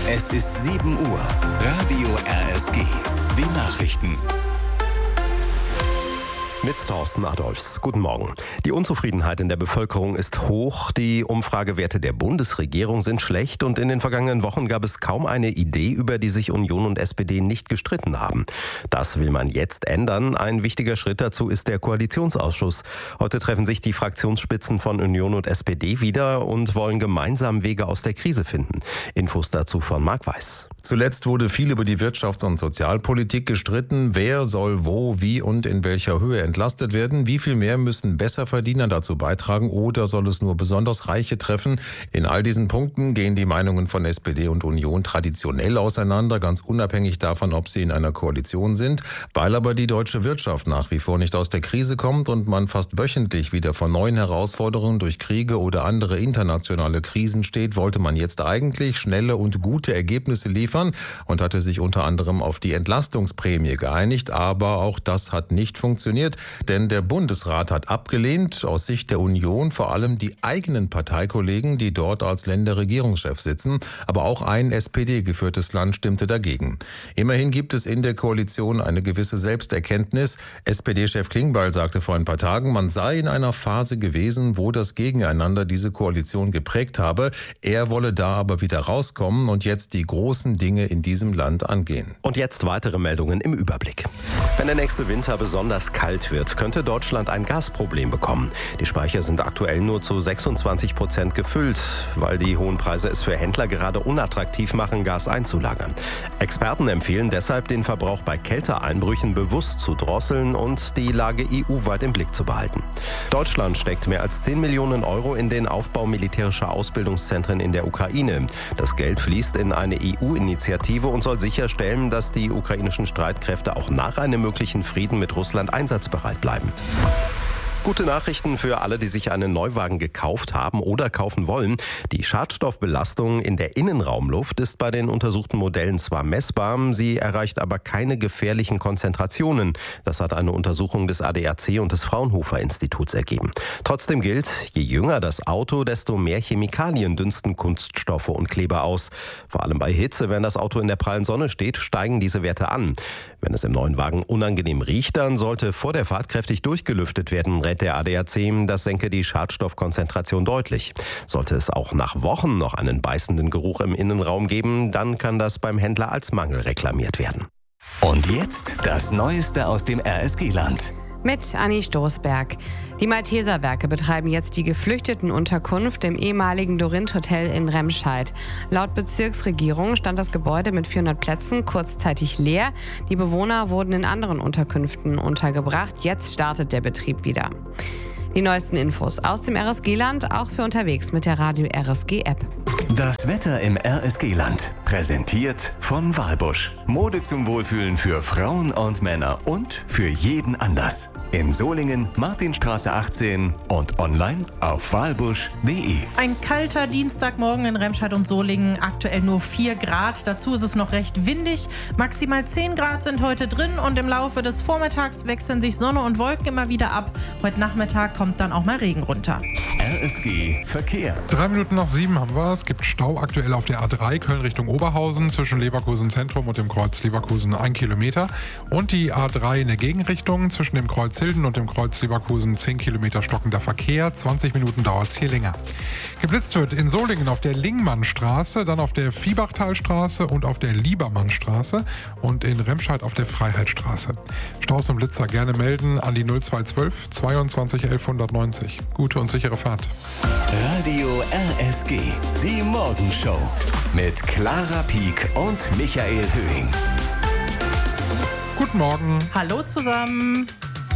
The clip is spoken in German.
Es ist 7 Uhr. Radio RSG. Die Nachrichten. Mit Thorsten Adolfs. Guten Morgen. Die Unzufriedenheit in der Bevölkerung ist hoch. Die Umfragewerte der Bundesregierung sind schlecht und in den vergangenen Wochen gab es kaum eine Idee, über die sich Union und SPD nicht gestritten haben. Das will man jetzt ändern. Ein wichtiger Schritt dazu ist der Koalitionsausschuss. Heute treffen sich die Fraktionsspitzen von Union und SPD wieder und wollen gemeinsam Wege aus der Krise finden. Infos dazu von Marc Weiß. Zuletzt wurde viel über die Wirtschafts- und Sozialpolitik gestritten. Wer soll wo, wie und in welcher Höhe entlastet werden? Wie viel mehr müssen Besserverdiener dazu beitragen oder soll es nur besonders Reiche treffen? In all diesen Punkten gehen die Meinungen von SPD und Union traditionell auseinander, ganz unabhängig davon, ob sie in einer Koalition sind. Weil aber die deutsche Wirtschaft nach wie vor nicht aus der Krise kommt und man fast wöchentlich wieder vor neuen Herausforderungen durch Kriege oder andere internationale Krisen steht, wollte man jetzt eigentlich schnelle und gute Ergebnisse liefern und hatte sich unter anderem auf die Entlastungsprämie geeinigt. Aber auch das hat nicht funktioniert, denn der Bundesrat hat abgelehnt, aus Sicht der Union vor allem die eigenen Parteikollegen, die dort als Länderregierungschef sitzen. Aber auch ein SPD-geführtes Land stimmte dagegen. Immerhin gibt es in der Koalition eine gewisse Selbsterkenntnis. SPD-Chef Klingbeil sagte vor ein paar Tagen, man sei in einer Phase gewesen, wo das Gegeneinander diese Koalition geprägt habe. Er wolle da aber wieder rauskommen und jetzt die großen Dinge in diesem Land angehen. Und jetzt weitere Meldungen im Überblick. Wenn der nächste Winter besonders kalt wird, könnte Deutschland ein Gasproblem bekommen. Die Speicher sind aktuell nur zu 26% gefüllt, weil die hohen Preise es für Händler gerade unattraktiv machen, Gas einzulagern. Experten empfehlen deshalb, den Verbrauch bei Kälteeinbrüchen bewusst zu drosseln und die Lage EU-weit im Blick zu behalten. Deutschland steckt mehr als 10 Millionen Euro in den Aufbau militärischer Ausbildungszentren in der Ukraine. Das Geld fließt in eine EU-Initiative und soll sicherstellen, dass die ukrainischen Streitkräfte auch nach einem möglichen Frieden mit Russland einsatzbereit bleiben. Gute Nachrichten für alle, die sich einen Neuwagen gekauft haben oder kaufen wollen. Die Schadstoffbelastung in der Innenraumluft ist bei den untersuchten Modellen zwar messbar, sie erreicht aber keine gefährlichen Konzentrationen. Das hat eine Untersuchung des ADAC und des Fraunhofer Instituts ergeben. Trotzdem gilt, je jünger das Auto, desto mehr Chemikalien dünsten Kunststoffe und Kleber aus. Vor allem bei Hitze, wenn das Auto in der prallen Sonne steht, steigen diese Werte an. Wenn es im neuen Wagen unangenehm riecht, dann sollte vor der Fahrt kräftig durchgelüftet werden, rät der ADAC, das senke die Schadstoffkonzentration deutlich. Sollte es auch nach Wochen noch einen beißenden Geruch im Innenraum geben, dann kann das beim Händler als Mangel reklamiert werden. Und jetzt das Neueste aus dem RSG-Land. Mit Anni Stoßberg. Die Malteserwerke betreiben jetzt die Geflüchtetenunterkunft im ehemaligen Dorint Hotel in Remscheid. Laut Bezirksregierung stand das Gebäude mit 400 Plätzen kurzzeitig leer. Die Bewohner wurden in anderen Unterkünften untergebracht. Jetzt startet der Betrieb wieder. Die neuesten Infos aus dem RSG-Land, auch für unterwegs mit der Radio RSG-App. Das Wetter im RSG-Land. Präsentiert von Walbusch. Mode zum Wohlfühlen für Frauen und Männer und für jeden anders. In Solingen, Martinstraße 18 und online auf walbusch.de. Ein kalter Dienstagmorgen in Remscheid und Solingen, aktuell nur 4 Grad. Dazu ist es noch recht windig. Maximal 10 Grad sind heute drin und im Laufe des Vormittags wechseln sich Sonne und Wolken immer wieder ab. Heute Nachmittag kommt dann auch mal Regen runter. RSG Verkehr. 3 Minuten nach 7 haben wir es. Es gibt Stau aktuell auf der A3 Köln Richtung Oberhausen zwischen Leverkusen Zentrum und dem Kreuz Leverkusen 1 Kilometer. Und die A3 in der Gegenrichtung zwischen dem Kreuz Hilden und dem Kreuz Leverkusen 10 Kilometer stockender Verkehr. 20 Minuten dauert es hier länger. Geblitzt wird in Solingen auf der Lingmannstraße, dann auf der Viehbachtalstraße und auf der Liebermannstraße und in Remscheid auf der Freiheitsstraße. Staus und Blitzer gerne melden an die 0212 22 1190. Gute und sichere Fahrt. Radio RSG. Die Morgenshow. Mit Clara Pieck und Michael Höhing. Guten Morgen. Hallo zusammen.